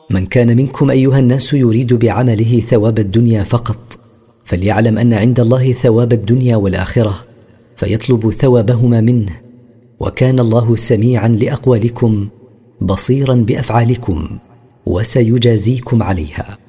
من كان منكم أيها الناس يريد بعمله ثواب الدنيا فقط، فليعلم أن عند الله ثواب الدنيا والآخرة، فيطلب ثوابهما منه، وكان الله سميعا لأقوالكم بصيرا بأفعالكم، وسيجازيكم عليها.